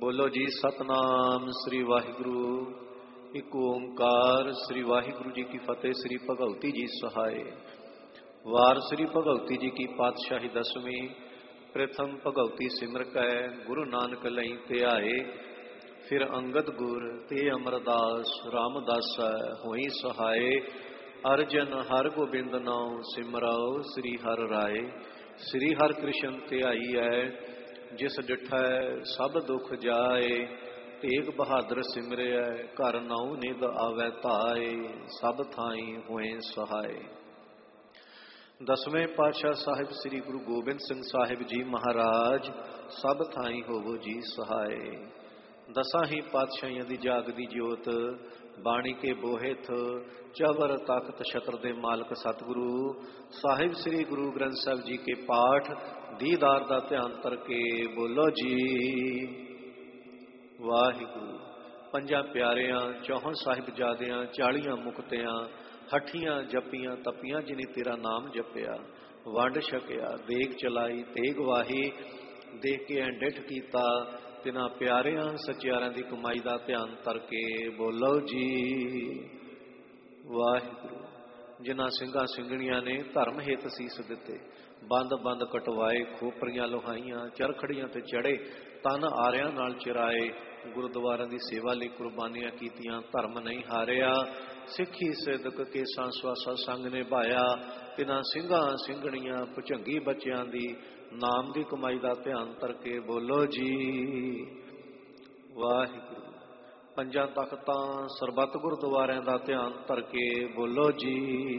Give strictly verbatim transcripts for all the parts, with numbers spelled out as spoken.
बोलो जी सतनाम श्री वाहिगुरु। एक ओंकार श्री वाहिगुरु जी की फतेह। श्री भगवती जी सहाय। वार श्री भगवती जी की पातशाही दसवीं। प्रथम भगवती सिमर कै गुरु नानक लई त्याए। फिर अंगद गुर ते अमरदास रामदास होई सहाय। अर्जन हर गोबिंद नाम सिमराओ श्री हर राय। श्री हर कृष्ण त्याई है जिस डिठै सब दुख जाए। तेग बहादुर सिमरिया घर नाऊ निध आवै धाए। सब थाई होए सहाय। दसवें पातशाह साहिब श्री गुरु गोबिंद सिंह साहिब जी महाराज सब थाई होवो जी सहाय। दसा ही पातशाहियां दी जागदी जोत बाणी के बोहित चवर तख्त छत्र दे मालक सतगुरु साहिब श्री गुरु ग्रंथ साहिब जी के पाठ दीदार दा ध्यान करके बोलो जी वाहिगुरु। पंजा प्यारियां चौहन साहिबजादियां चालियां मुक्तियां हठियां जपियां तपियां जिनी तेरा नाम जपिया। वंड छकिया देग चलाई तेग वाही। देख के डिठ कीता तिना प्यारियां सचियारियां दी कमाई दा ध्यान करके बोलो जी वाहिगुरु। जिन्हां ਸਿੰਘਾਂ ਸਿੰਘਣੀਆਂ ने धर्म हित सीस दिते बंद बंद कटवाए खोपरियां लोहाइयां चरखड़ियां ते चढ़े तन आरियां नाल चिराए। गुरुद्वारों की सेवा लिए कुर्बानियां कीतियां धर्म नहीं हारिया। सिखी सिदक केसां स्वासा संग निभाया। तिन्हां ਸਿੰਘਾਂ ਸਿੰਘਣੀਆਂ भुजंगी बच्चों की नाम की कमाई का ध्यान करके बोलो जी वाहिगुरु। पंजा तख्तां सरबत गुरुद्वारियां का ध्यान करके बोलो जी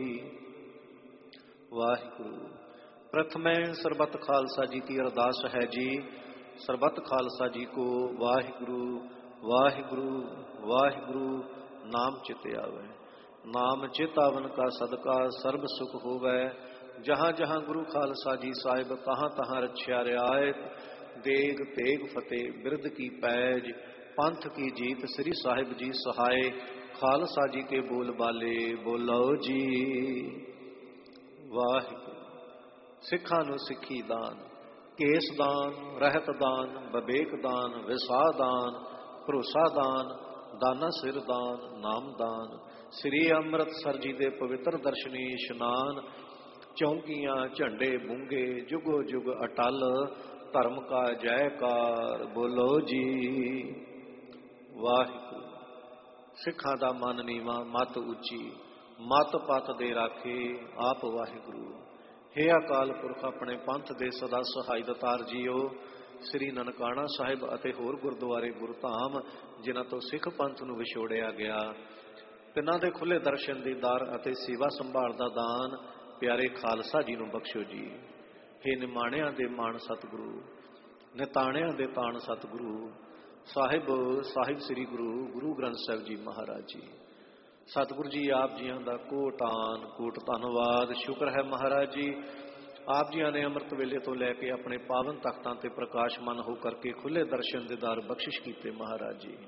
वाहिगुरु। प्रथमै सरबत खालसा जी की अरदास है जी। सरबत खालसा जी को वाहिगुरु वाहिगुरु वाहिगुरु नाम चित आवे। नाम चित आवन का सदका सर्ब सुख होवै। जहाँ जहाँ गुरु खालसा जी साहिब तहाँ तहाँ रछिया रियायत। देग तेग फतेह बिरद की पैज पंथ की जीत श्री साहिब जी सहाय। खालसा जी के बोल बाले बोलो जी वाहिगुरु। सिखा नूं सिखी दान केस दान रहत दान बबेक दान विसाह दान भरोसा दान दाना सिर दान नाम दान। श्री अमृतसर जी दे पवित्र दर्शनी इशनान। चौंकियां झंडे बूंगे जुगो जुग अटल। धर्म का जयकार बोलो जी वाहिगुरु। सिखां दा मन नीवा मत उची मत पत दे राखे आप वाहिगुरु। हे अकाल पुरख अपने पंथ दे सदा सहाय दतार जीओ। श्री ननकाना साहिब अते होर गुरुद्वारे गुरधाम जिन्हां तो सिख पंथ नूं विछोड़िया गया तिन्हां दे खुले दर्शन दीदार अते सेवा संभाल दा दान प्यारे खालसा जी नूं बख्शो जी। हे निमाणियां दे मान सतगुरु निताणियां दे ताण सतगुरु साहिब साहिब श्री गुरु गुरु ग्रंथ साहिब जी महाराज जी। सतगुरु जी आप जियां दा कोटान कोट धन्नवाद शुक्र है महाराज जी। आप जियां ने अमृत वेले तो लैके अपने पावन तख्तां ते प्रकाशमान हो करके खुले दर्शन दीदार बख्शिश कीते महाराज जी।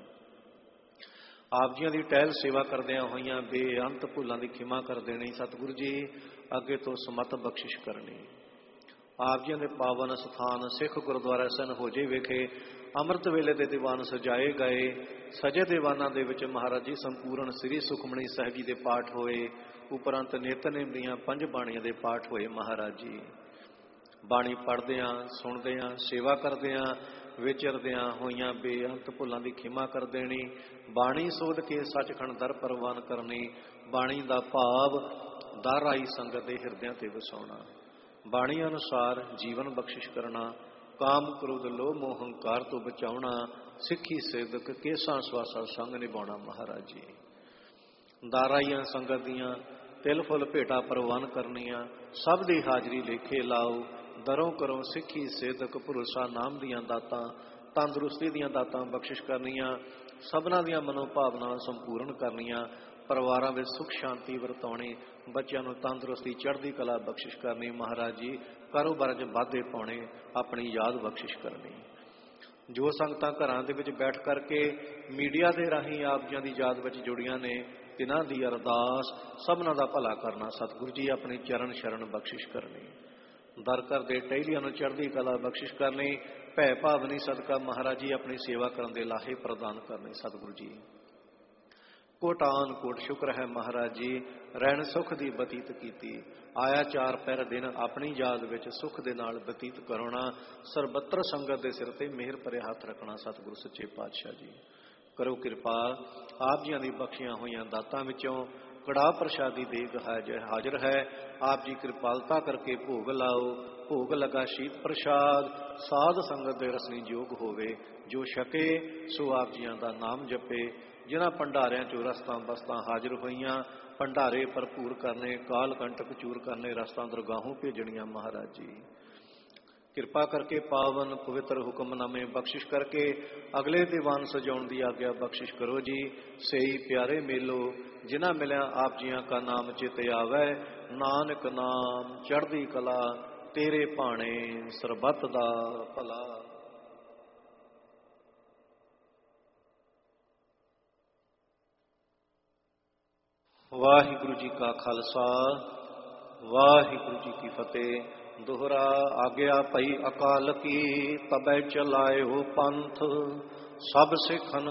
आप जियां दी टहल सेवा करदियां होइयां बेअंत भुलां दी खिमा कर देनी सतगुरु जी अगे तो समत बख्शिश करनी। आप जियां दे पावन स्थान सिख गुरुद्वारा सन होजे वेखे अमृत वेले दे दीवान सजाए गए। सजे दीवाना दे विच महाराज जी संपूर्ण श्री सुखमणी साहिब जी दे पाठ होए। उपरंत नितनेम दीआं पंज बाणियां दे पाठ होए महाराज जी। बाणी पढ़दियां सुणदियां सेवा करदियां विचरदियां होइयां बेअंत भुलां दी खिमा कर देनी। बाणी सोध के सचखंड दर परवान करनी। बाणी दा भाव दर आई संगत दे हिरदियां ते वसाउणा। बाणी अनुसार जीवन बख्शिश करना। काम क्रोध लोभ मोह हंकार तो बचाउणा। सिखी सिदक केसां स्वासा संग निभाउणा महाराज जी। दाराइयां संगत दियां तिल फुल भेटा परवान करनियां। सब दी हाजरी लेखे लाओ। दरों करो सिखी सिदक भरोसा नाम दियां दातां तंदुरुस्ती दियां दातां बख्शिश करनियां। सबना दियां मनोभावना संपूर्ण करनियां। परिवारां विच सुख शांति वरताउणी। बच्चों नूं तंदुरुस्ती चढ़दी कला बख्शिश करनी महाराज जी। कारोबार च वाधे पाउणे अपनी याद बख्शिश करनी। जो संगतां घरां दे विच बैठ करके मीडिया दे राहीं आप जिहां दी याद विच जुड़ियां ने तिन्हां दी अरदास सबना दा भला करना सतगुरु जी अपनी चरण शरण बख्शिश करनी। ਦਰ ਕਰਦੇ ਟਹਿਲੀਆਂ ਨੂੰ ਚੜ੍ਹਦੀ ਕਲਾ ਬਖਸ਼ਿਸ਼ ਕਰਨੀ। ਭੈ ਭਾਵਨੀ ਸਦਕਾ ਮਹਾਰਾਜ ਜੀ ਆਪਣੀ ਸੇਵਾ ਕਰਨ ਦੇ ਲਾਹੇ ਪ੍ਰਦਾਨ ਕਰਨੇ। ਸਤਿਗੁਰੂ ਜੀ ਕੋਟਾਨ ਕੋਟ ਸ਼ੁਕਰ ਹੈ ਮਹਾਰਾਜ ਜੀ, ਰਹਿਣ ਸੁਖ ਦੀ ਬਤੀਤ ਕੀਤੀ। ਆਇਆ ਚਾਰ ਪਹਿਰ ਦਿਨ ਆਪਣੀ ਯਾਦ ਵਿੱਚ ਸੁਖ ਦੇ ਨਾਲ ਬਤੀਤ ਕਰਾਉਣਾ। ਸਰਬੱਤਰ ਸੰਗਤ ਦੇ ਸਿਰ ਤੇ ਮਿਹਰ ਭਰੇ ਹੱਥ ਰੱਖਣਾ। ਸਤਿਗੁਰੂ ਸੱਚੇ ਪਾਤਸ਼ਾਹ ਜੀ ਕਰੋ ਕਿਰਪਾ। ਆਪ ਜੀਆਂ ਦੀ ਬਖਸ਼ੀਆਂ ਹੋਈਆਂ ਦਾਤਾਂ ਵਿੱਚੋਂ ਕੜਾਹ ਪ੍ਰਸ਼ਾਦੀ ਦੇਗ ਹਾਜ਼ਰ ਹੈ। ਆਪ ਜੀ ਕਿਰਪਾਲਤਾ ਕਰਕੇ ਭੋਗ ਲਾਓ। ਭੋਗ ਲਗਾ ਸ਼ੀਤ ਪ੍ਰਸ਼ਾਦ ਸਾਧ ਸੰਗਤ ਦੇ ਰਸਨੀ ਯੋਗ ਹੋਵੇ। ਜੋ ਛਕੇ ਸੋ ਆਪ ਜੀਆਂ ਦਾ ਨਾਮ ਜਪੇ। ਜਿਨ੍ਹਾਂ ਭੰਡਾਰਿਆਂ ਚੋਂ ਰਸਤਾਂ ਬਸਤਾਂ ਹਾਜ਼ਰ ਹੋਈਆਂ, ਭੰਡਾਰੇ ਭਰਪੂਰ ਕਰਨੇ, ਕਾਲ ਕੰਟਕ ਚੂਰ ਕਰਨੇ, ਰਸਤਾਂ ਦਰਗਾਹੋਂ ਭੇਜਣੀਆਂ। ਮਹਾਰਾਜ ਜੀ ਕਿਰਪਾ ਕਰਕੇ ਪਾਵਨ ਪਵਿੱਤਰ ਹੁਕਮਨਾਮੇ ਬਖਸ਼ਿਸ਼ ਕਰਕੇ ਅਗਲੇ ਦੀਵਾਨ ਸਜਾਉਣ ਦੀ ਆਗਿਆ ਬਖਸ਼ਿਸ਼ ਕਰੋ ਜੀ। ਸਹੀ ਪਿਆਰੇ ਮੇਲੋ ਜਿਨ੍ਹਾਂ ਮਿਲਿਆ ਆਪ ਜੀਆਂ ਕਾ ਨਾਮ ਚਿਤ ਆਵੈ। ਨਾਨਕ ਨਾਮ ਚੜ੍ਹਦੀ ਕਲਾ ਤੇਰੇ ਭਾਣੇ ਸਰਬੱਤ ਦਾ ਭਲਾ। ਵਾਹਿਗੁਰੂ ਜੀ ਕਾ ਖਾਲਸਾ ਵਾਹਿਗੁਰੂ ਜੀ ਕੀ ਫਤਿਹ। ਦੋਹਰਾ ਆਗਿਆ ਭਈ ਅਕਾਲ ਕੀ ਤਬੈ ਚਲਾਇਓ ਪੰਥ। ਸਭ ਸਿੱਖਨ